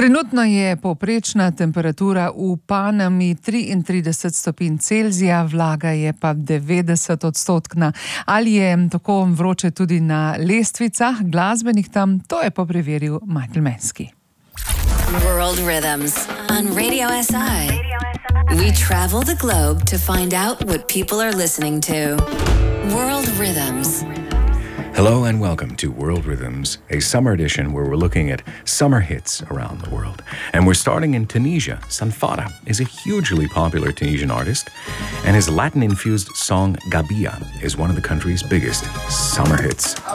Trenutno je povprečna temperatura v Panami 33 stopinj Celzija, vlaga je pa 90%. Ali je tako vroče tudi na lestvicah glasbenih tam, to je pa preveril Michael Menski. World Rhythms on Radio SI. We travel the globe to find out what people are listening to. World Rhythms. Hello and welcome to World Rhythms, a summer edition where we're looking at summer hits around the world. And we're starting in Tunisia. Sanfara is a hugely popular Tunisian artist, and his Latin-infused song Gabia is one of the country's biggest summer hits.